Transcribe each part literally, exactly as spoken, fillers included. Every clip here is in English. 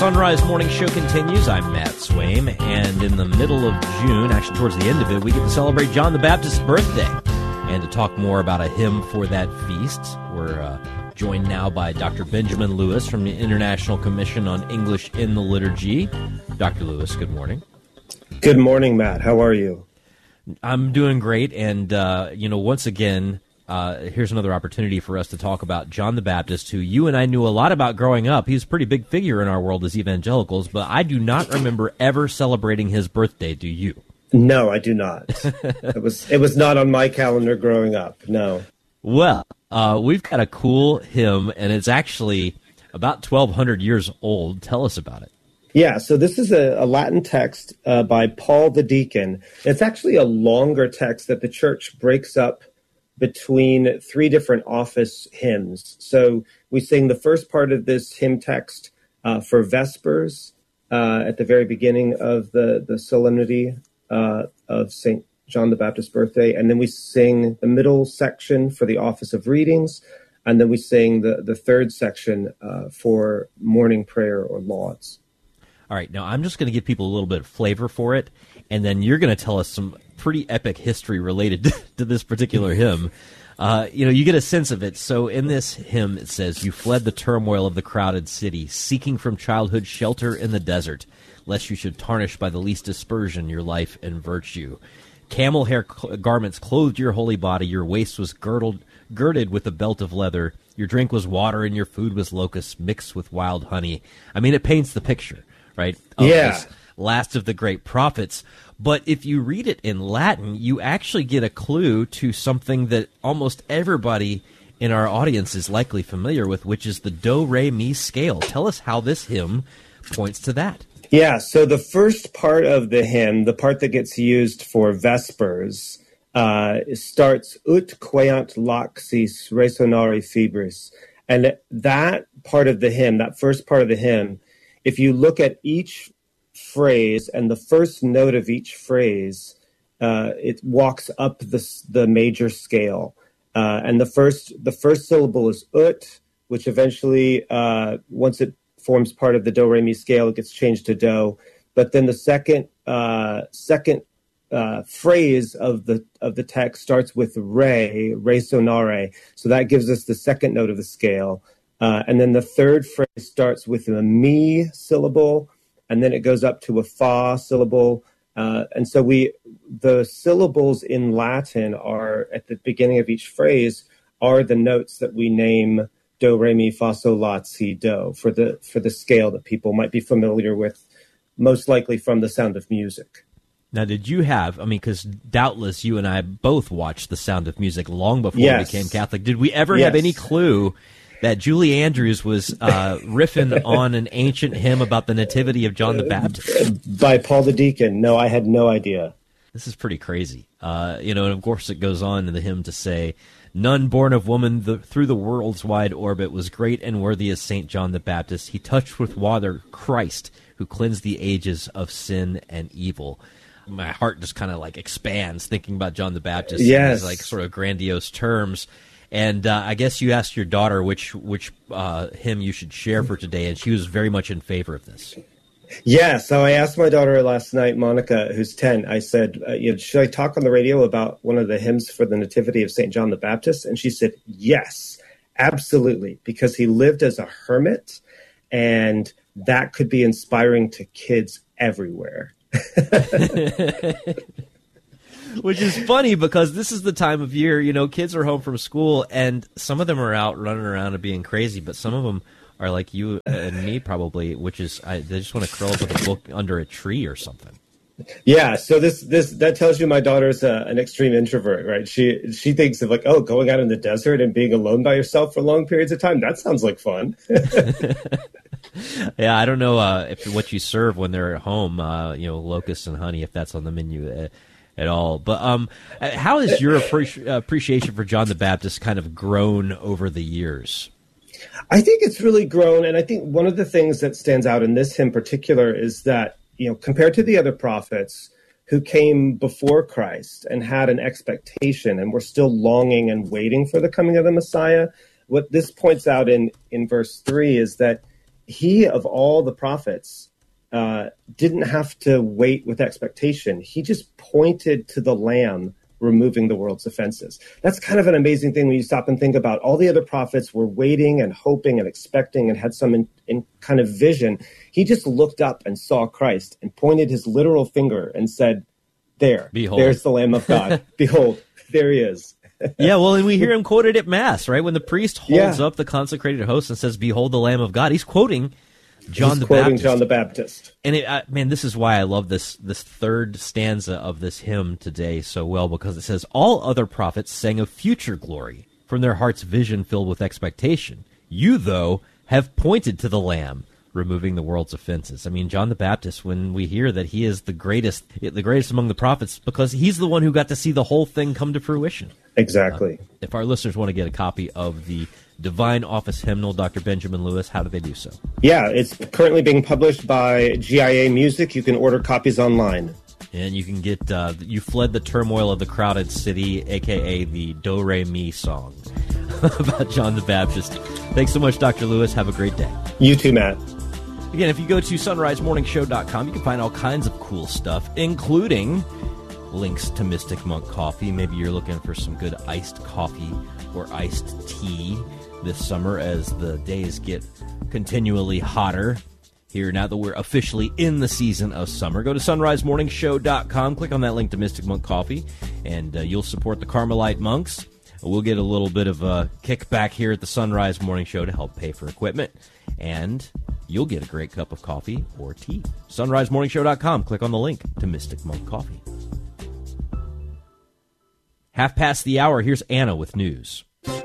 Sunrise Morning Show continues. I'm Matt Swaim, and in the middle of June, actually towards the end of it, we get to celebrate John the Baptist's birthday. And to talk more about a hymn for that feast, we're uh, joined now by Doctor Benjamin Lewis from the International Commission on English in the Liturgy. Doctor Lewis, good morning. Good morning, Matt. How are you? I'm doing great, and, uh, you know, once again, uh, here's another opportunity for us to talk about John the Baptist, who you and I knew a lot about growing up. He's a pretty big figure in our world as evangelicals, but I do not remember ever celebrating his birthday. Do you? No, I do not. it was it was not on my calendar growing up, no. Well, uh, we've got a cool hymn, and it's actually about twelve hundred years old. Tell us about it. Yeah, so this is a, a Latin text uh, by Paul the Deacon. It's actually a longer text that the church breaks up between three different office hymns. So we sing the first part of this hymn text uh, for Vespers uh, at the very beginning of the, the solemnity uh, of Saint John the Baptist's birthday. And then we sing the middle section for the office of readings. And then we sing the, the third section uh, for morning prayer or lauds. All right, now I'm just going to give people a little bit of flavor for it, and then you're going to tell us some pretty epic history related to this particular hymn. Uh, you know, you get a sense of it. So in this hymn, it says, "You fled the turmoil of the crowded city, seeking from childhood shelter in the desert, lest you should tarnish by the least dispersion your life and virtue. Camel hair cl- garments clothed your holy body, your waist was girdled, girded with a belt of leather, your drink was water, and your food was locusts mixed with wild honey." I mean, it paints the picture, right? Of yeah. This last of the great prophets. But if you read it in Latin, you actually get a clue to something that almost everybody in our audience is likely familiar with, which is the do-re-mi scale. Tell us how this hymn points to that. Yeah, so the first part of the hymn, the part that gets used for Vespers, uh, starts ut queant laxis resonare fibris. And that part of the hymn, that first part of the hymn, if you look at each phrase and the first note of each phrase, uh, it walks up the the major scale, uh, and the first the first syllable is ut, which eventually, uh, once it forms part of the do re mi scale, it gets changed to do. But then the second uh, second uh, phrase of the of the text starts with re, re sonare, so that gives us the second note of the scale. Uh, and then the third phrase starts with a mi syllable, and then it goes up to a fa syllable. Uh, and so we, the syllables in Latin are at the beginning of each phrase are the notes that we name do, re, mi, fa, sol, la, si, do for the for the scale that people might be familiar with, most likely from The Sound of Music. Now, did you have, I mean, because doubtless you and I both watched The Sound of Music long before yes. we became Catholic. Did we ever yes. have any clue that Julie Andrews was uh, riffing on an ancient hymn about the nativity of John the Baptist? By Paul the Deacon. No, I had no idea. This is pretty crazy. Uh, you know, and of course it goes on in the hymn to say, "None born of woman the, through the world's wide orbit was great and worthy as Saint John the Baptist. He touched with water Christ, who cleansed the ages of sin and evil." My heart just kind of like expands thinking about John the Baptist yes. in these like sort of grandiose terms. And uh, I guess you asked your daughter which which uh, hymn you should share for today, and she was very much in favor of this. Yeah, so I asked my daughter last night, Monica, who's ten, I said, uh, you know, should I talk on the radio about one of the hymns for the Nativity of Saint John the Baptist? And she said, yes, absolutely, because he lived as a hermit, and that could be inspiring to kids everywhere. Which is funny because this is the time of year, you know, kids are home from school and some of them are out running around and being crazy, but some of them are like you and me probably, which is I, they just want to curl up with a book under a tree or something. Yeah, so this this that tells you my daughter's a, an extreme introvert, right? She she thinks of like, oh, going out in the desert and being alone by yourself for long periods of time. That sounds like fun. Yeah, I don't know uh, if what you serve when they're at home, uh, you know, locusts and honey, if that's on the menu uh, at all. But um, how has your appreci- appreciation for John the Baptist kind of grown over the years? I think it's really grown, and I think one of the things that stands out in this hymn in particular is that, you know, compared to the other prophets who came before Christ and had an expectation and were still longing and waiting for the coming of the Messiah, what this points out in, in verse three is that he, of all the prophets, uh, didn't have to wait with expectation. He just pointed to the Lamb removing the world's offenses. That's kind of an amazing thing when you stop and think about all the other prophets were waiting and hoping and expecting and had some in, in kind of vision. He just looked up and saw Christ and pointed his literal finger and said, there, Behold. There's the Lamb of God. Behold, there he is. Yeah, well, and we hear him quoted at Mass, right? When the priest holds yeah. up the consecrated host and says, behold the Lamb of God, he's quoting John he's the quoting Baptist. John the Baptist. And it, uh, man, this is why I love this this third stanza of this hymn today so well, because it says, all other prophets sang of future glory from their heart's vision filled with expectation. You, though, have pointed to the Lamb, removing the world's offenses. I mean, John the Baptist, when we hear that he is the greatest, the greatest among the prophets, because he's the one who got to see the whole thing come to fruition. Exactly. Uh, if our listeners want to get a copy of the Divine Office Hymnal, Doctor Benjamin Lewis, how do they do so? Yeah, it's currently being published by G I A Music. You can order copies online. And you can get uh, You Fled the Turmoil of the Crowded City, a k a the Do-Re-Mi song about John the Baptist. Thanks so much, Doctor Lewis. Have a great day. You too, Matt. Again, if you go to sunrise morning show dot com, you can find all kinds of cool stuff, including links to Mystic Monk Coffee. Maybe you're looking for some good iced coffee or iced tea this summer as the days get continually hotter here now that we're officially in the season of summer. Go to sunrise morning show dot com, click on that link to Mystic Monk Coffee, and uh, you'll support the Carmelite monks. We'll get a little bit of a kickback here at the Sunrise Morning Show to help pay for equipment, and you'll get a great cup of coffee or tea. sunrise morning show dot com, click on the link to Mystic Monk Coffee. Half past the hour, here's Anna with news.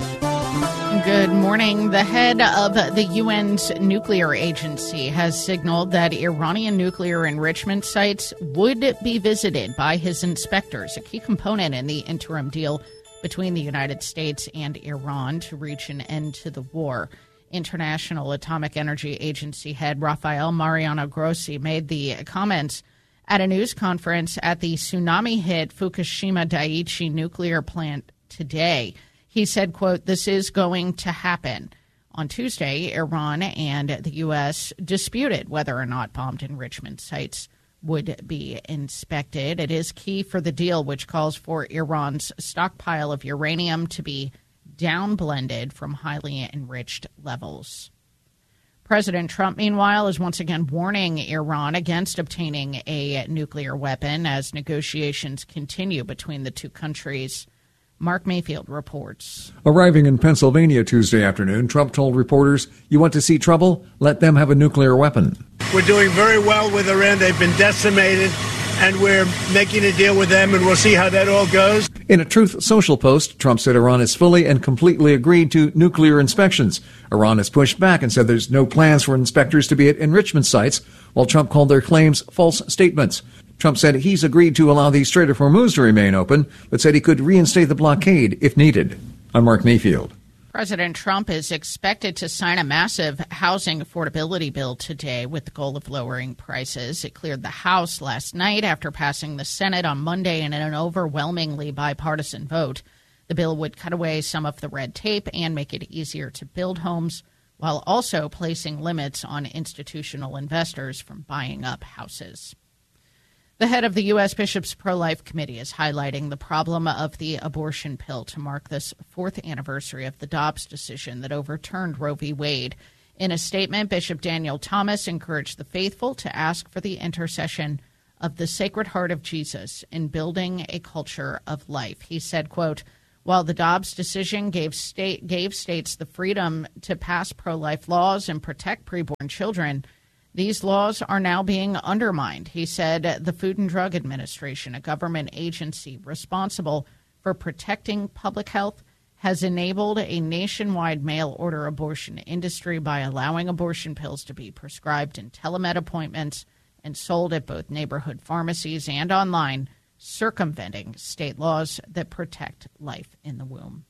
Good morning. The head of the U N's nuclear agency has signaled that Iranian nuclear enrichment sites would be visited by his inspectors, a key component in the interim deal between the United States and Iran to reach an end to the war. International Atomic Energy Agency head Rafael Mariano Grossi made the comments at a news conference at the tsunami-hit Fukushima Daiichi nuclear plant today. He said, quote, this is going to happen. On Tuesday, Iran and the U S disputed whether or not bombed enrichment sites would be inspected. It is key for the deal, which calls for Iran's stockpile of uranium to be downblended from highly enriched levels. President Trump, meanwhile, is once again warning Iran against obtaining a nuclear weapon as negotiations continue between the two countries. Mark Mayfield reports. Arriving in Pennsylvania Tuesday afternoon, Trump told reporters, you want to see trouble? Let them have a nuclear weapon. We're doing very well with Iran. They've been decimated, and we're making a deal with them, and we'll see how that all goes. In a Truth Social post, Trump said Iran has fully and completely agreed to nuclear inspections. Iran has pushed back and said there's no plans for inspectors to be at enrichment sites, while Trump called their claims false statements. Trump said he's agreed to allow the Strait of Hormuz to remain open, but said he could reinstate the blockade if needed. I'm Mark Mayfield. President Trump is expected to sign a massive housing affordability bill today with the goal of lowering prices. It cleared the House last night after passing the Senate on Monday in an overwhelmingly bipartisan vote. The bill would cut away some of the red tape and make it easier to build homes, while also placing limits on institutional investors from buying up houses. The head of the U S Bishops' Pro-Life Committee is highlighting the problem of the abortion pill to mark this fourth anniversary of the Dobbs decision that overturned Roe v. Wade. In a statement, Bishop Daniel Thomas encouraged the faithful to ask for the intercession of the Sacred Heart of Jesus in building a culture of life. He said, quote, while the Dobbs decision gave state gave states the freedom to pass pro-life laws and protect preborn children, these laws are now being undermined. He said the Food and Drug Administration, a government agency responsible for protecting public health, has enabled a nationwide mail-order abortion industry by allowing abortion pills to be prescribed in telemed appointments and sold at both neighborhood pharmacies and online, circumventing state laws that protect life in the womb.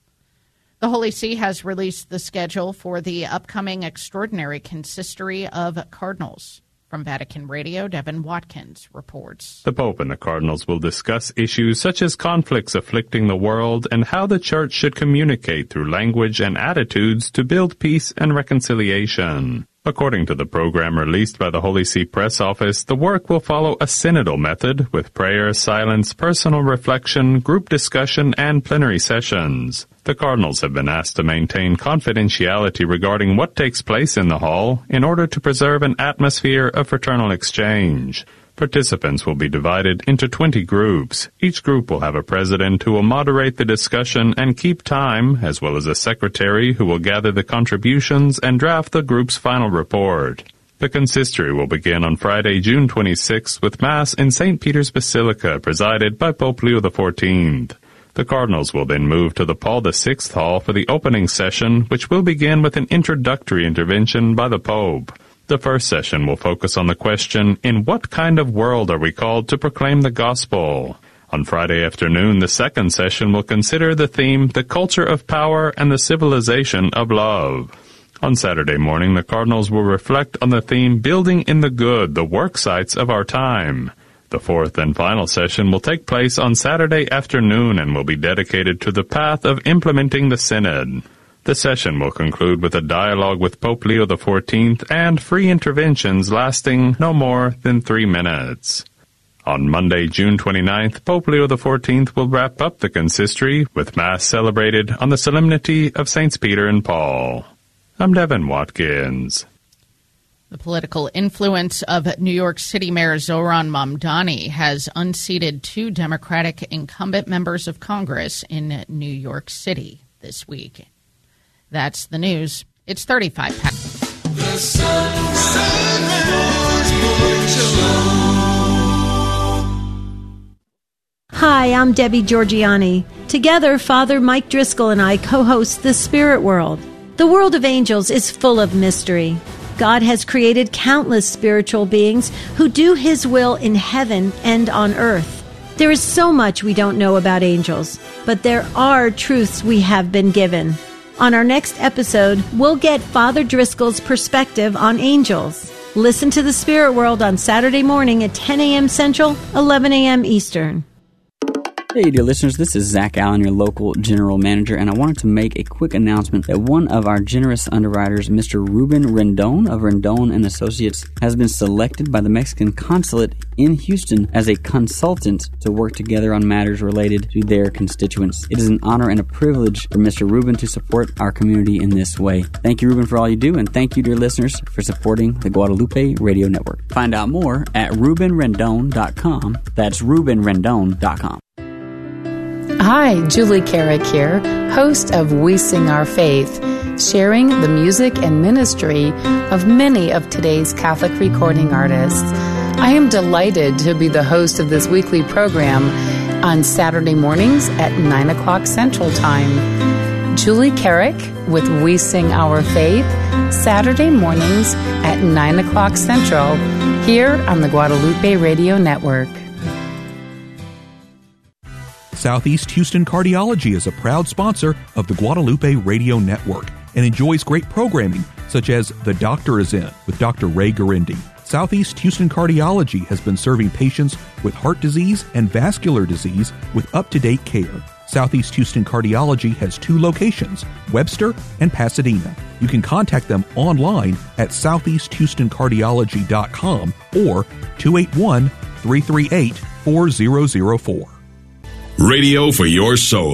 The Holy See has released the schedule for the upcoming Extraordinary Consistory of Cardinals. From Vatican Radio, Devin Watkins reports. The Pope and the Cardinals will discuss issues such as conflicts afflicting the world and how the Church should communicate through language and attitudes to build peace and reconciliation. According to the program released by the Holy See Press Office, the work will follow a synodal method with prayer, silence, personal reflection, group discussion, and plenary sessions. The cardinals have been asked to maintain confidentiality regarding what takes place in the hall in order to preserve an atmosphere of fraternal exchange. Participants will be divided into twenty groups. Each group will have a president who will moderate the discussion and keep time, as well as a secretary who will gather the contributions and draft the group's final report. The consistory will begin on Friday, June twenty-sixth, with Mass in Saint Peter's Basilica, presided by Pope Leo the fourteenth. The cardinals will then move to the Paul the sixth Hall for the opening session, which will begin with an introductory intervention by the Pope. The first session will focus on the question, in what kind of world are we called to proclaim the gospel? On Friday afternoon, the second session will consider the theme, the culture of power and the civilization of love. On Saturday morning, the cardinals will reflect on the theme, building in the good, the work sites of our time. The fourth and final session will take place on Saturday afternoon and will be dedicated to the path of implementing the synod. The session will conclude with a dialogue with Pope Leo the fourteenth and free interventions lasting no more than three minutes. On Monday, June twenty-ninth, Pope Leo the fourteenth will wrap up the consistory with Mass celebrated on the solemnity of Saints Peter and Paul. I'm Devin Watkins. The political influence of New York City Mayor Zohran Mamdani has unseated two Democratic incumbent members of Congress in New York City this week. That's the news. It's thirty-five past. The Hi, I'm Debbie Georgiani. Together, Father Mike Driscoll and I co-host The Spirit World. The world of angels is full of mystery. God has created countless spiritual beings who do His will in heaven and on earth. There is so much we don't know about angels, but there are truths we have been given. On our next episode, we'll get Father Driscoll's perspective on angels. Listen to The Spirit World on Saturday morning at ten a.m. Central, eleven a.m. Eastern. Hey, dear listeners, this is Zach Allen, your local general manager, and I wanted to make a quick announcement that one of our generous underwriters, Mister Ruben Rendon of Rendon and Associates, has been selected by the Mexican consulate in Houston as a consultant to work together on matters related to their constituents. It is an honor and a privilege for Mister Ruben to support our community in this way. Thank you, Ruben, for all you do, and thank you, dear listeners, for supporting the Guadalupe Radio Network. Find out more at ruben rendon dot com. That's ruben rendon dot com. Hi, Julie Carrick here, host of We Sing Our Faith, sharing the music and ministry of many of today's Catholic recording artists. I am delighted to be the host of this weekly program on Saturday mornings at nine o'clock Central Time. Julie Carrick with We Sing Our Faith, Saturday mornings at nine o'clock Central, here on the Guadalupe Radio Network. Southeast Houston Cardiology is a proud sponsor of the Guadalupe Radio Network and enjoys great programming such as The Doctor is In with Doctor Ray Garindi. Southeast Houston Cardiology has been serving patients with heart disease and vascular disease with up-to-date care. Southeast Houston Cardiology has two locations, Webster and Pasadena. You can contact them online at southeast houston cardiology dot com or two eight one, three three eight, four zero zero four. Radio for your soul.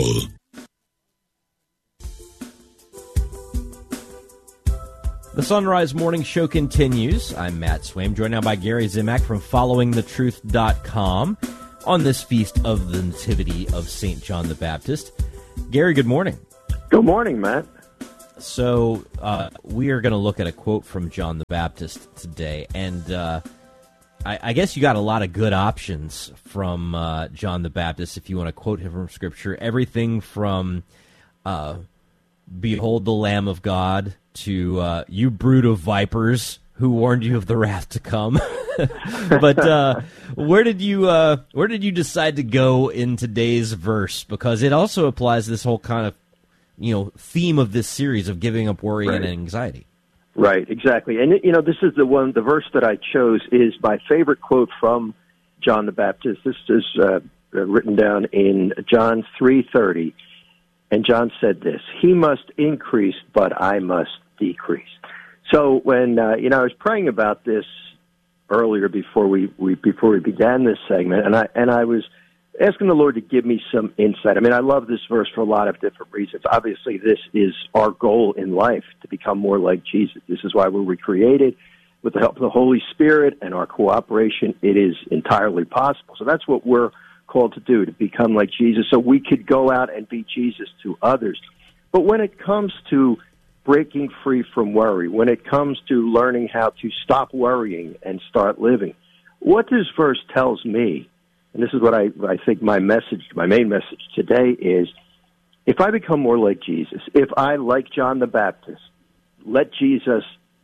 The Sunrise Morning Show continues. I'm Matt Swaim, joined now by Gary Zimak from following the truth dot com on this feast of the Nativity of Saint John the Baptist. Gary, good morning. Good morning, Matt. So uh, we are going to look at a quote from John the Baptist today, and uh, I, I guess you got a lot of good options from uh, John the Baptist if you want to quote him from Scripture. Everything from uh, "Behold the Lamb of God" to uh, "You brood of vipers, who warned you of the wrath to come." But uh, where did you uh, where did you decide to go in today's verse? Because it also applies to this whole kind of you know theme of this series of giving up worry right. and anxiety. Right, exactly. And, you know, this is the one, the verse that I chose is my favorite quote from John the Baptist. This is uh, written down in John three thirty. And John said this, "He must increase, but I must decrease." So when uh, you know, I was praying about this earlier before we, we before we began this segment, and I and I was asking the Lord to give me some insight. I mean, I love this verse for a lot of different reasons. Obviously, this is our goal in life, to become more like Jesus. This is why we were created. With the help of the Holy Spirit and our cooperation, it is entirely possible. So that's what we're called to do, to become like Jesus, so we could go out and be Jesus to others. But when it comes to breaking free from worry, when it comes to learning how to stop worrying and start living, what this verse tells me, and this is what I, I think my message, my main message today is, if I become more like Jesus, if I, like John the Baptist, let Jesus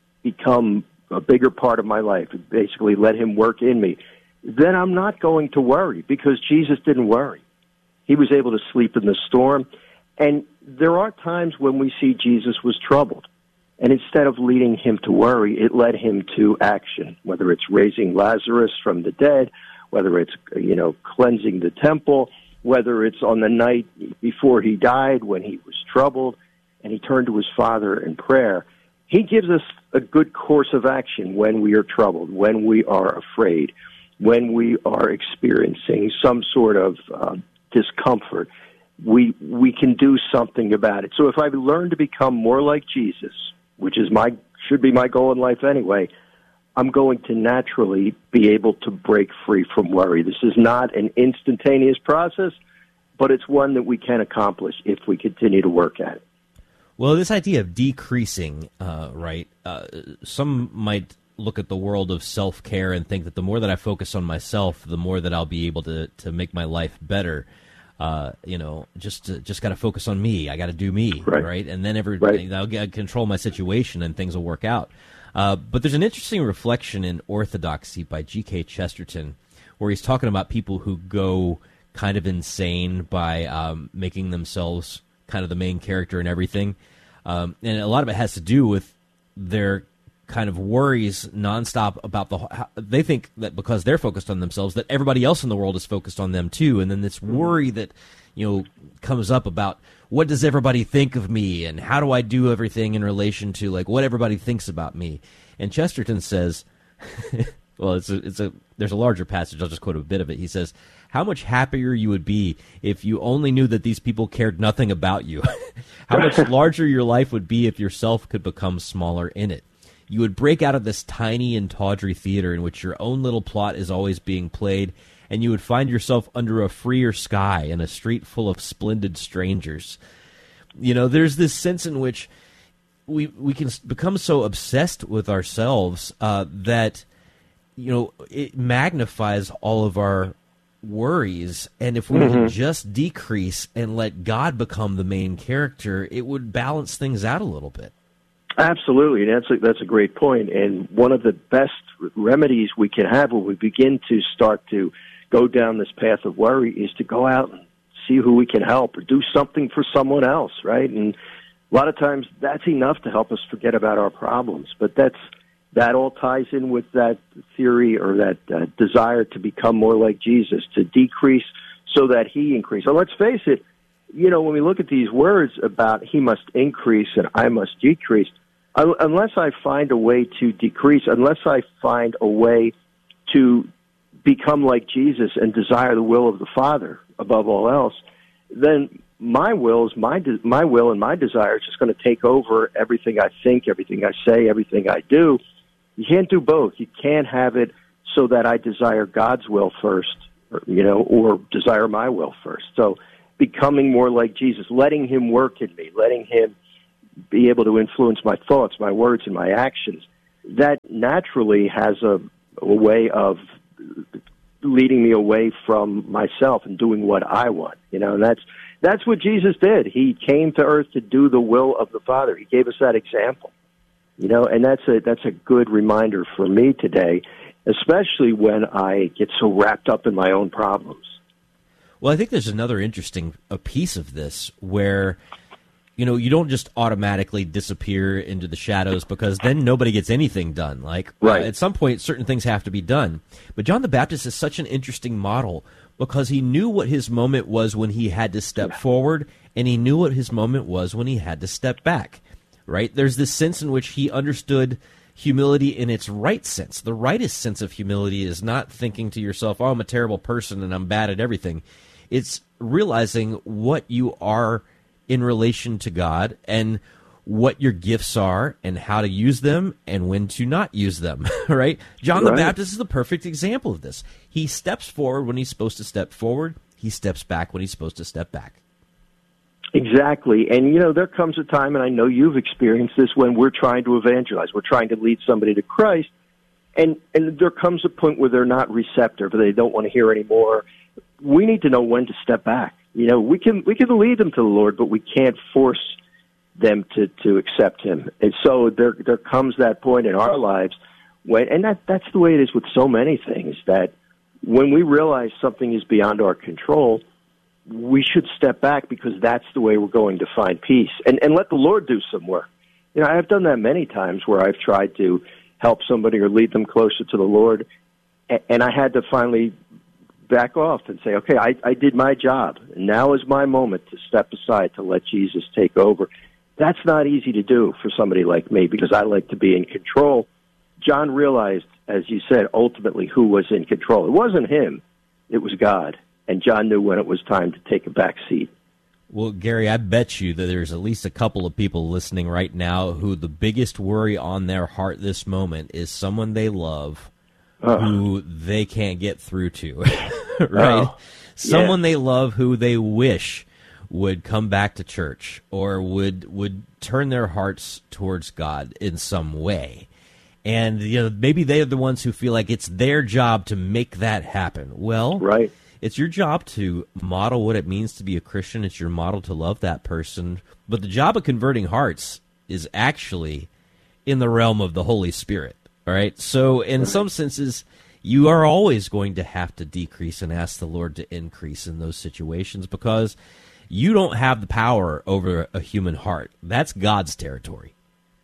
become a bigger part of my life, basically let him work in me, then I'm not going to worry, because Jesus didn't worry. He was able to sleep in the storm. And there are times when we see Jesus was troubled. And instead of leading him to worry, it led him to action, whether it's raising Lazarus from the dead, whether it's, you know, cleansing the temple, whether it's on the night before he died when he was troubled and he turned to his Father in prayer. He gives us a good course of action when we are troubled, when we are afraid, when we are experiencing some sort of uh, discomfort. We we can do something about it. So if I learn to become more like Jesus, which is my should be my goal in life anyway, I'm going to naturally be able to break free from worry. This is not an instantaneous process, but it's one that we can accomplish if we continue to work at it. Well, this idea of decreasing, uh, right, uh, some might look at the world of self-care and think that the more that I focus on myself, the more that I'll be able to, to make my life better. Uh, you know, just to, just got to focus on me. I got to do me, right? right? And then every, right. I'll get, control my situation and things will work out. Uh, but there's an interesting reflection in Orthodoxy by G K Chesterton where he's talking about people who go kind of insane by um, making themselves kind of the main character in everything. Um, and a lot of it has to do with their kind of worries nonstop about the, how, they think that because they're focused on themselves, that everybody else in the world is focused on them too. And then this worry that, you know, comes up about what does everybody think of me and how do I do everything in relation to like what everybody thinks about me. And Chesterton says, well, it's a, it's a, there's a larger passage. I'll just quote a bit of it. He says, how much happier you would be if you only knew that these people cared nothing about you. How much larger your life would be if yourself could become smaller in it. You would break out of this tiny and tawdry theater in which your own little plot is always being played, and you would find yourself under a freer sky in a street full of splendid strangers. You know, there's this sense in which we we can become so obsessed with ourselves uh, that, you know, it magnifies all of our worries, and if we mm-hmm. could just decrease and let God become the main character, it would balance things out a little bit. Absolutely, and that's a, that's a great point. And one of the best remedies we can have when we begin to start to go down this path of worry is to go out and see who we can help or do something for someone else, right? And a lot of times that's enough to help us forget about our problems. But that's that all ties in with that theory or that uh, desire to become more like Jesus, to decrease so that he increase. So let's face it, you know, when we look at these words about he must increase and I must decrease, unless I find a way to decrease, unless I find a way to become like Jesus and desire the will of the Father above all else, then my will is my de- my will and my desire is just going to take over everything I think, everything I say, everything I do. You can't do both. You can't have it so that I desire God's will first, or, you know, or desire my will first. So becoming more like Jesus, letting him work in me, letting him be able to influence my thoughts, my words, and my actions, that naturally has a, a way of leading me away from myself and doing what I want. You know, and that's that's what Jesus did. He came to earth to do the will of the Father. He gave us that example. You know, and that's a that's a good reminder for me today, especially when I get so wrapped up in my own problems. Well, I think there's another interesting a piece of this where, you know, you don't just automatically disappear into the shadows because then nobody gets anything done. Like, right. uh, at some point, certain things have to be done. But John the Baptist is such an interesting model because he knew what his moment was when he had to step yeah. forward, and he knew what his moment was when he had to step back. right? There's this sense in which he understood humility in its right sense. The rightest sense of humility is not thinking to yourself, oh, I'm a terrible person and I'm bad at everything. It's realizing what you are in relation to God and what your gifts are and how to use them and when to not use them, right? John right. the Baptist is the perfect example of this. He steps forward when he's supposed to step forward. He steps back when he's supposed to step back. Exactly. And, you know, there comes a time, and I know you've experienced this, when we're trying to evangelize. We're trying to lead somebody to Christ, and, and there comes a point where they're not receptive or they don't want to hear anymore. We need to know when to step back. You know, we can we can lead them to the Lord, but we can't force them to, to accept him. And so there there comes that point in our lives when, and that that's the way it is with so many things, that when we realize something is beyond our control, we should step back, because that's the way we're going to find peace, and, and let the Lord do some work. You know, I've done that many times where I've tried to help somebody or lead them closer to the Lord, and, and I had to finally back off and say, okay, I, I did my job, and now is my moment to step aside to let Jesus take over. That's not easy to do for somebody like me, because I like to be in control. John realized, as you said, ultimately who was in control. It wasn't him, it was God. And John knew when it was time to take a back seat. Well, Gary, I bet you that there's at least a couple of people listening right now who the biggest worry on their heart this moment is someone they love uh, who they can't get through to, right? Oh, someone yeah. they love who they wish would come back to church or would would turn their hearts towards God in some way. And you know, maybe they're the ones who feel like it's their job to make that happen. Well, right. It's your job to model what it means to be a Christian. It's your model to love that person. But the job of converting hearts is actually in the realm of the Holy Spirit, all right? So in some senses, you are always going to have to decrease and ask the Lord to increase in those situations, because you don't have the power over a human heart. That's God's territory.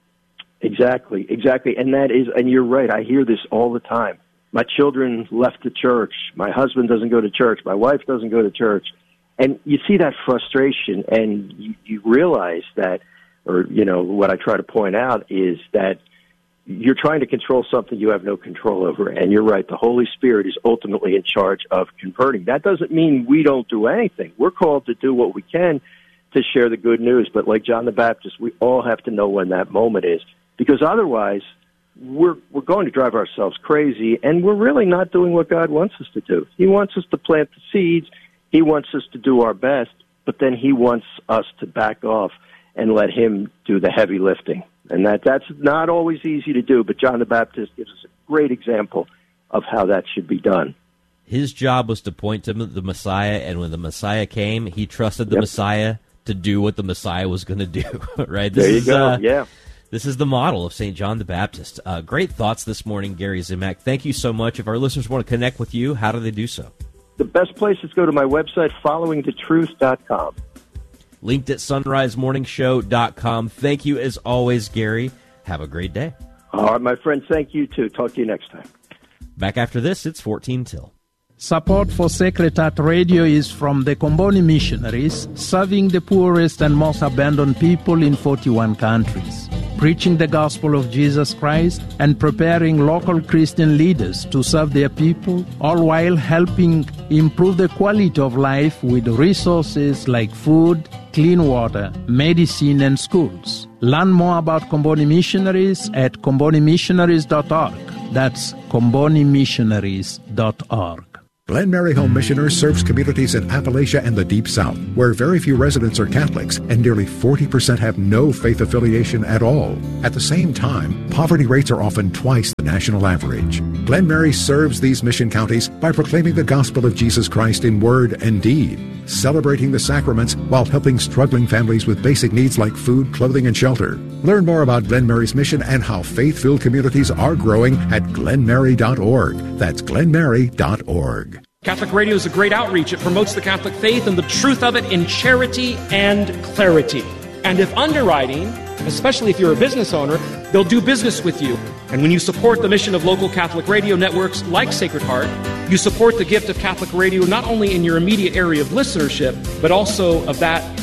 Exactly, exactly. And that is, and you're right, I hear this all the time. My children left the church. My husband doesn't go to church. My wife doesn't go to church. And you see that frustration, and you, you realize that, or, you know, what I try to point out is that you're trying to control something you have no control over. And you're right, the Holy Spirit is ultimately in charge of converting. That doesn't mean we don't do anything. We're called to do what we can to share the good news. But like John the Baptist, we all have to know when that moment is, because otherwise we're we're going to drive ourselves crazy, and we're really not doing what God wants us to do. He wants us to plant the seeds. He wants us to do our best, but then he wants us to back off and let him do the heavy lifting. And that that's not always easy to do, but John the Baptist gives us a great example of how that should be done. His job was to point to the Messiah, and when the Messiah came, he trusted the yep. Messiah to do what the Messiah was going to do, right? This there you is, go, uh, yeah. This is the model of Saint John the Baptist. Uh, great thoughts this morning, Gary Zimak. Thank you so much. If our listeners want to connect with you, how do they do so? The best place is to go to my website, following the truth dot com. Linked at sunrise morning show dot com. Thank you, as always, Gary. Have a great day. All right, my friend. Thank you, too. Talk to you next time. Back after this, it's fourteen till. Support for Sacred Heart Radio is from the Comboni Missionaries, serving the poorest and most abandoned people in forty-one countries, preaching the gospel of Jesus Christ and preparing local Christian leaders to serve their people, all while helping improve the quality of life with resources like food, clean water, medicine, and schools. Learn more about Comboni Missionaries at comboni missionaries dot org. That's comboni missionaries dot org. Glen Mary Home Missioners serves communities in Appalachia and the Deep South, where very few residents are Catholics and nearly forty percent have no faith affiliation at all. At the same time, poverty rates are often twice the national average. Glen Mary serves these mission counties by proclaiming the gospel of Jesus Christ in word and deed, celebrating the sacraments while helping struggling families with basic needs like food, clothing, and shelter. Learn more about Glen Mary's mission and how faith-filled communities are growing at glen mary dot org. That's glen mary dot org. Catholic Radio is a great outreach. It promotes the Catholic faith and the truth of it in charity and clarity. And if underwriting, especially if you're a business owner, they'll do business with you. And when you support the mission of local Catholic radio networks like Sacred Heart, you support the gift of Catholic radio not only in your immediate area of listenership, but also of that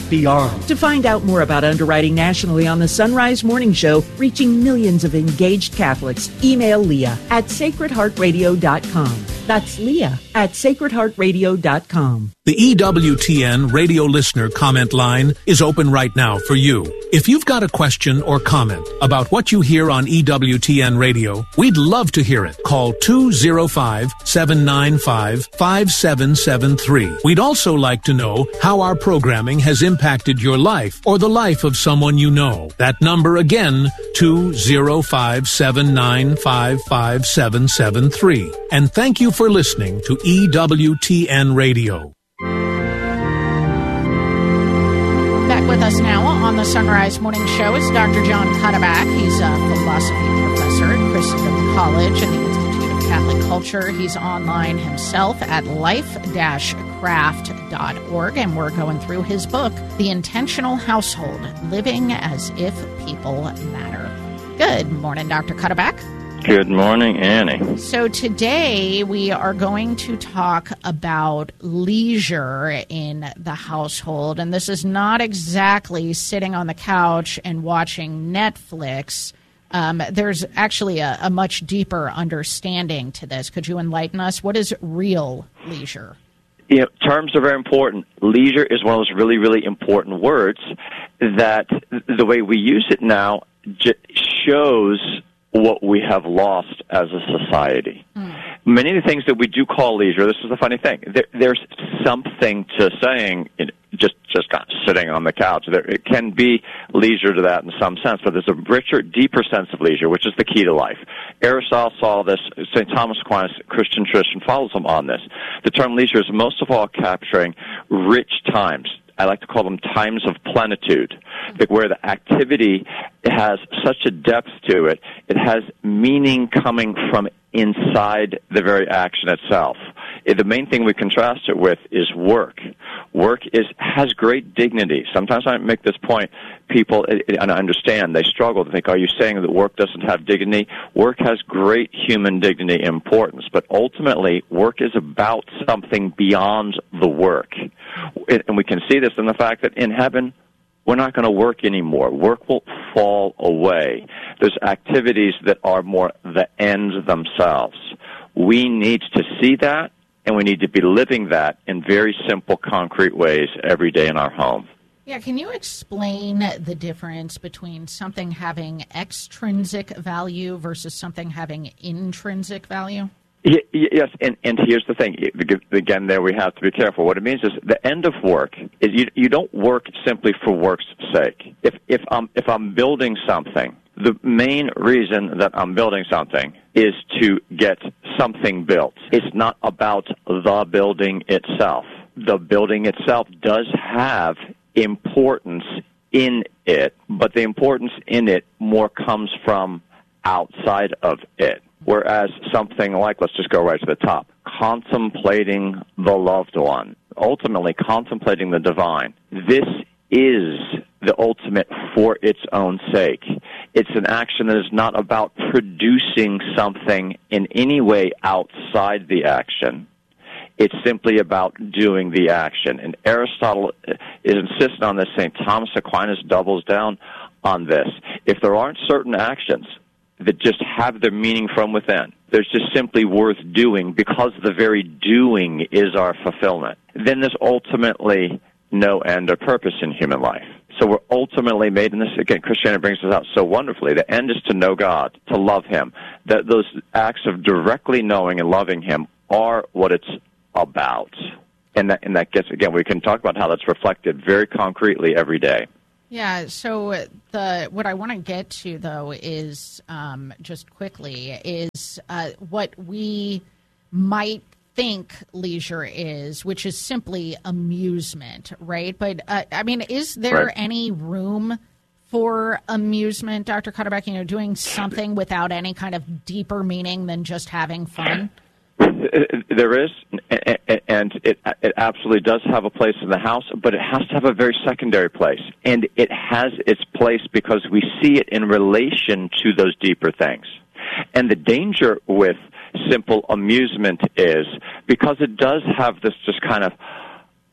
beyond. To find out more about underwriting nationally on the Sunrise Morning Show, reaching millions of engaged Catholics, email Leah at sacred heart radio dot com. That's Leah at sacred heart radio dot com. The E W T N radio listener comment line is open right now for you. If you've got a question or comment about what you hear on E W T N radio, we'd love to hear it. Call two oh five, seven nine five, five seven seven three. We'd also like to know how our programming has impacted your life or the life of someone you know. That number again, two oh five, seven nine five, five seven seven three. And thank you for listening to E W T N Radio. Back with us now on the Sunrise Morning Show is Doctor John Cuddeback. He's a philosophy professor at Christendom College and the Institute of Catholic Culture. He's online himself at life dash craft dot org, and we're going through his book, The Intentional Household, Living as If People Matter. Good morning, Doctor Cuddeback. Good morning, Annie. So today we are going to talk about leisure in the household, and this is not exactly sitting on the couch and watching Netflix. Um, there's actually a, a much deeper understanding to this. Could you enlighten us? What is real leisure? You know, terms are very important. Leisure is one of those really, really important words that the way we use it now j- shows what we have lost as a society. Mm. Many of the things that we do call leisure, this is the funny thing, there, there's something to saying, you know, just just not sitting on the couch. There, it can be leisure to that in some sense, but there's a richer, deeper sense of leisure, which is the key to life. Aristotle saw this. Saint Thomas Aquinas, Christian tradition, follows him on this. The term leisure is most of all capturing rich times. I like to call them times of plenitude, where the activity has such a depth to it, it has meaning coming from inside the very action itself. The main thing we contrast it with is work. Work is has great dignity. Sometimes I make this point, people, and I understand, they struggle to think, are you saying that work doesn't have dignity? Work has great human dignity and importance, but ultimately work is about something beyond the work. And we can see this in the fact that in heaven, we're not going to work anymore. Work will fall away. There's activities that are more the ends themselves. We need to see that, and we need to be living that in very simple, concrete ways every day in our home. Yeah, can you explain the difference between something having extrinsic value versus something having intrinsic value? Yes, and, and here's the thing. Again, there we have to be careful. What it means is the end of work is you, you don't work simply for work's sake. If if I'm if I'm building something, the main reason that I'm building something is to get something built. It's not about the building itself. The building itself does have importance in it, but the importance in it more comes from outside of it. Whereas something like, let's just go right to the top, contemplating the loved one, ultimately contemplating the divine. This is the ultimate for its own sake. It's an action that is not about producing something in any way outside the action. It's simply about doing the action. And Aristotle is insistent on this. Saint Thomas Aquinas doubles down on this. If there aren't certain actions that just have their meaning from within, they're just simply worth doing because the very doing is our fulfillment, then there's ultimately no end or purpose in human life. So we're ultimately made, and this, again, Christianity brings this out so wonderfully, the end is to know God, to love Him. That those acts of directly knowing and loving Him are what it's about. And that, and that gets, again, we can talk about how that's reflected very concretely every day. Yeah, so the what I want to get to, though, is um, just quickly, is uh, what we might think leisure is, which is simply amusement, right? But, uh, I mean, is there right. any room for amusement, Doctor Cuddeback, you know, doing something without any kind of deeper meaning than just having fun? There is, and it it absolutely does have a place in the house, but it has to have a very secondary place. And it has its place because we see it in relation to those deeper things. And the danger with simple amusement is because it does have this just kind of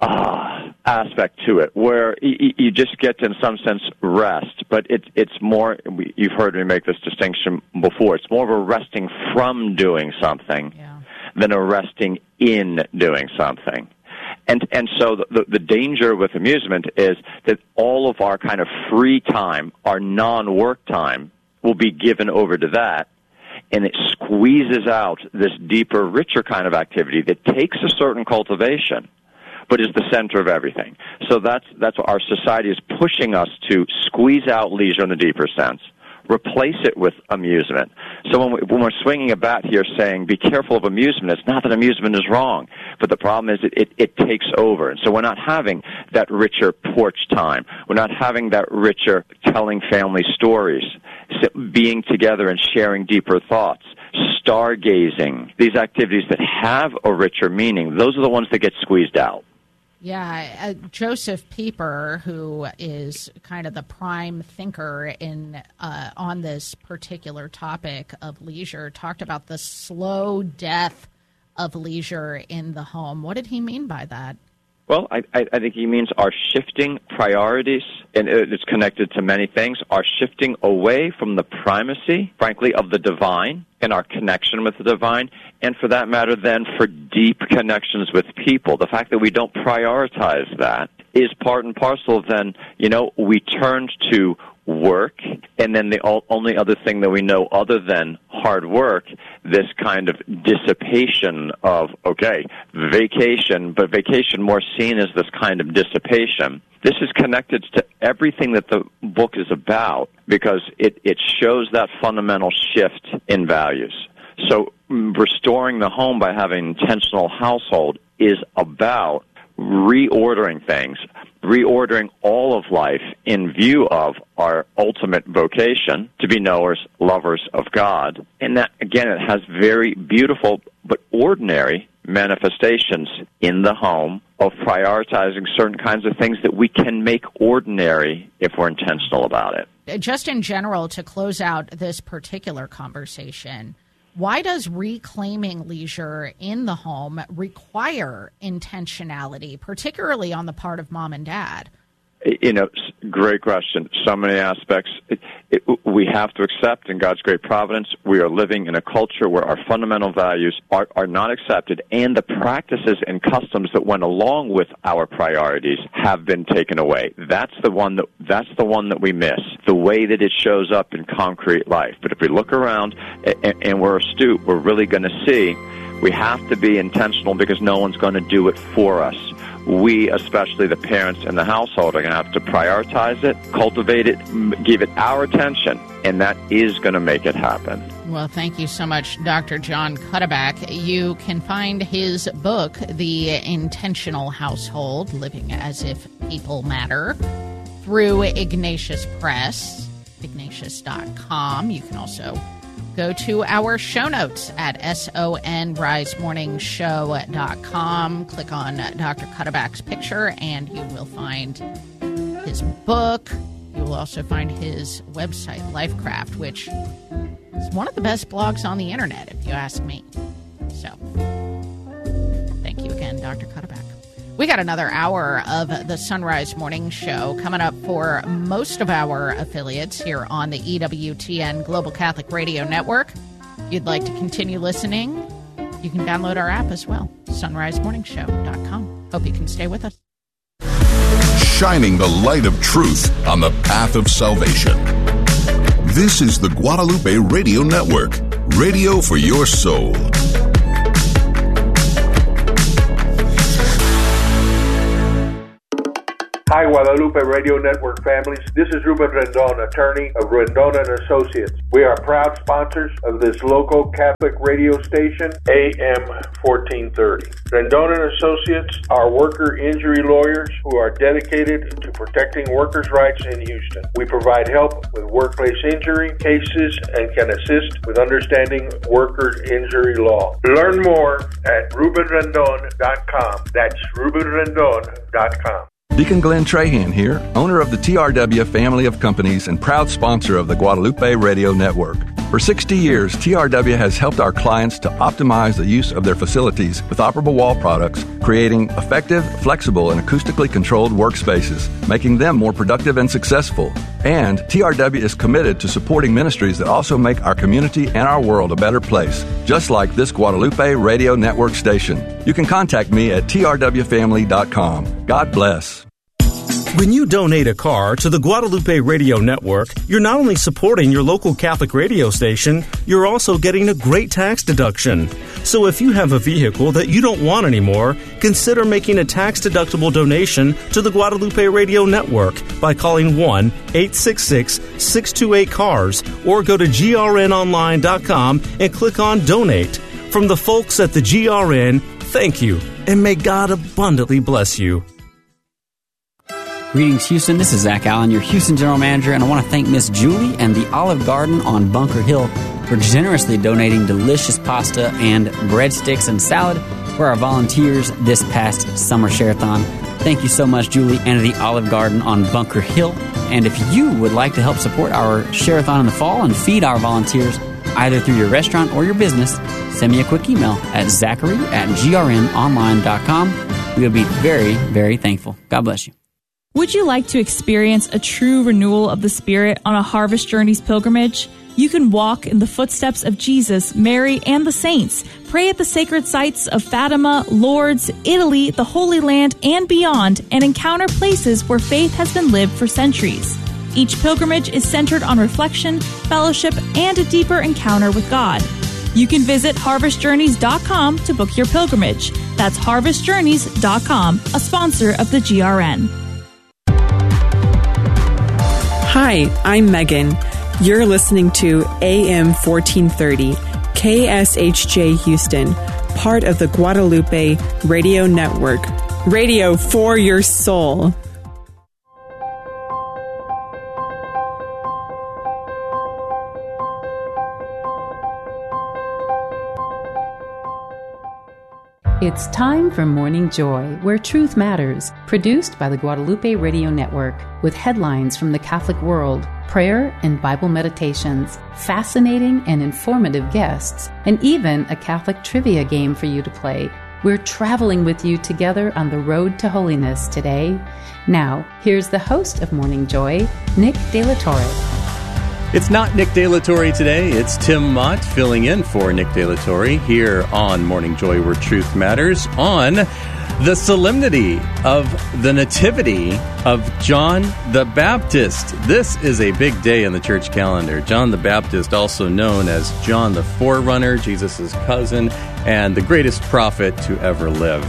uh, aspect to it, where y- you just get to, in some sense, rest. But it, it's more, you've heard me make this distinction before, it's more of a resting from doing something yeah. than a resting in doing something. And and so the, the danger with amusement is that all of our kind of free time, our non-work time, will be given over to that, and it squeezes out this deeper, richer kind of activity that takes a certain cultivation, but is the center of everything. So that's that's what our society is pushing us to squeeze out leisure in the deeper sense, replace it with amusement. So when, we, when we're swinging a bat here saying, be careful of amusement, it's not that amusement is wrong, but the problem is it, it, it takes over. And so we're not having that richer porch time. We're not having that richer telling family stories, being together and sharing deeper thoughts, stargazing, these activities that have a richer meaning. Those are the ones that get squeezed out. Yeah, uh, Joseph Pieper, who is kind of the prime thinker in uh, on this particular topic of leisure, talked about the slow death of leisure in the home. What did he mean by that? Well, I, I think he means our shifting priorities, and it's connected to many things, our shifting away from the primacy, frankly, of the divine and our connection with the divine, and for that matter, then, for deep connections with people. The fact that we don't prioritize that is part and parcel of then, you know, we turned to work, and then the only other thing that we know other than hard work, this kind of dissipation of, okay, vacation, but vacation more seen as this kind of dissipation. This is connected to everything that the book is about because it, it shows that fundamental shift in values. So restoring the home by having an intentional household is about reordering things, reordering all of life in view of our ultimate vocation to be knowers, lovers of God. And that, again, it has very beautiful but ordinary manifestations in the home of prioritizing certain kinds of things that we can make ordinary if we're intentional about it. Just in general, to close out this particular conversation, why does reclaiming leisure in the home require intentionality, particularly on the part of mom and dad? You know, great question. So many aspects. It, it, we have to accept in God's great providence, we are living in a culture where our fundamental values are, are not accepted, and the practices and customs that went along with our priorities have been taken away. That's the one that that's the one that we miss, the way that it shows up in concrete life. But if we look around and, and we're astute, we're really going to see we have to be intentional because no one's going to do it for us. We, especially the parents in the household, are going to have to prioritize it, cultivate it, give it our attention, and that is going to make it happen. Well, thank you so much, Doctor John Cuddeback. You can find his book, The Intentional Household, Living as If People Matter, through Ignatius Press, ignatius dot com. You can also go to our show notes at son rise morning show dot com. Click on Doctor Cuddeback's picture, and you will find his book. You will also find his website, Lifecraft, which is one of the best blogs on the internet, if you ask me. So, thank you again, Doctor Cuddeback. We got another hour of the Sunrise Morning Show coming up for most of our affiliates here on the E W T N Global Catholic Radio Network. If you'd like to continue listening, you can download our app as well, sunrise morning show dot com. Hope you can stay with us. Shining the light of truth on the path of salvation. This is the Guadalupe Radio Network, radio for your soul. Hi, Guadalupe Radio Network families. This is Ruben Rendon, attorney of Rendon and Associates. We are proud sponsors of this local Catholic radio station, A M fourteen thirty. Rendon and Associates are worker injury lawyers who are dedicated to protecting workers' rights in Houston. We provide help with workplace injury cases and can assist with understanding workers' injury law. Learn more at ruben rendon dot com. That's ruben rendon dot com. Deacon Glenn Trahan here, owner of the T R W family of companies and proud sponsor of the Guadalupe Radio Network. For sixty years, T R W has helped our clients to optimize the use of their facilities with operable wall products, creating effective, flexible, and acoustically controlled workspaces, making them more productive and successful. And T R W is committed to supporting ministries that also make our community and our world a better place, just like this Guadalupe Radio Network station. You can contact me at T R W family dot com. God bless. When you donate a car to the Guadalupe Radio Network, you're not only supporting your local Catholic radio station, you're also getting a great tax deduction. So if you have a vehicle that you don't want anymore, consider making a tax-deductible donation to the Guadalupe Radio Network by calling one eight six six, six two eight, C A R S or go to G R N online dot com and click on Donate. From the folks at the G R N, thank you, and may God abundantly bless you. Greetings, Houston. This is Zach Allen, your Houston General Manager, and I want to thank Miss Julie and the Olive Garden on Bunker Hill for generously donating delicious pasta and breadsticks and salad for our volunteers this past summer share-a-thon. Thank you so much, Julie, and the Olive Garden on Bunker Hill. And if you would like to help support our share-a-thon in the fall and feed our volunteers, either through your restaurant or your business, send me a quick email at zachary at G R N online dot com. We would be very, very thankful. God bless you. Would you like to experience a true renewal of the Spirit on a Harvest Journeys pilgrimage? You can walk in the footsteps of Jesus, Mary, and the saints. Pray at the sacred sites of Fatima, Lourdes, Italy, the Holy Land, and beyond, and encounter places where faith has been lived for centuries. Each pilgrimage is centered on reflection, fellowship, and a deeper encounter with God. You can visit harvest journeys dot com to book your pilgrimage. That's harvest journeys dot com, a sponsor of the G R N. Hi, I'm Megan. You're listening to A M fourteen thirty, K S H J Houston, part of the Guadalupe Radio Network. Radio for your soul. It's time for Morning Joy, where truth matters, produced by the Guadalupe Radio Network, with headlines from the Catholic world, prayer and Bible meditations, fascinating and informative guests, and even a Catholic trivia game for you to play. We're traveling with you together on the road to holiness today. Now, here's the host of Morning Joy, Nick De La Torre. It's not Nick De La Torre today. It's Tim Mott filling in for Nick De La Torre here on Morning Joy, where truth matters, on the solemnity of the Nativity of John the Baptist. This is a big day in the church calendar. John the Baptist, also known as John the Forerunner, Jesus' cousin, and the greatest prophet to ever live.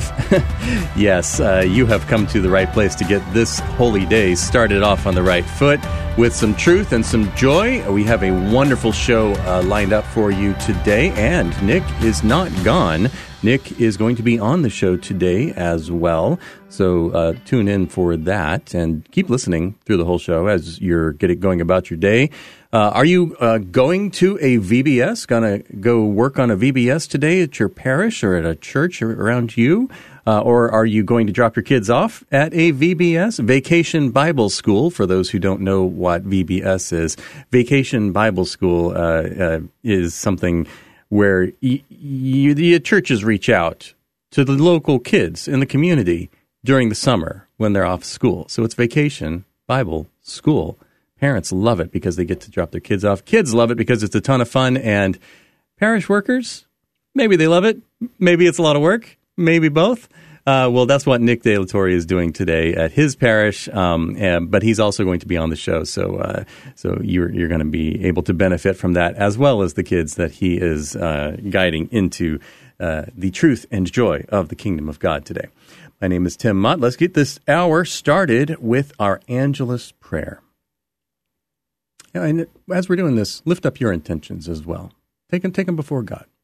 Yes, uh, you have come to the right place to get this holy day started off on the right foot with some truth and some joy. We have a wonderful show uh, lined up for you today, and Nick is not gone. Nick is going to be on the show today as well, so uh, tune in for that and keep listening through the whole show as you're getting going about your day. Uh, are you uh, going to a V B S? Going to go work on a V B S today at your parish or at a church around you? Uh, or are you going to drop your kids off at a V B S, Vacation Bible School? For those who don't know what V B S is, Vacation Bible School uh, uh, is something where y- y- the churches reach out to the local kids in the community during the summer when they're off school. So it's Vacation Bible School. Parents love it because they get to drop their kids off. Kids love it because it's a ton of fun. And parish workers, maybe they love it. Maybe it's a lot of work. Maybe both. Uh, well, that's what Nick De La Torre is doing today at his parish, um, and, but he's also going to be on the show, so uh, so you're you're going to be able to benefit from that, as well as the kids that he is uh, guiding into uh, the truth and joy of the kingdom of God today. My name is Tim Mott. Let's get this hour started with our Angelus prayer. And as we're doing this, lift up your intentions as well. Take them, take them before God.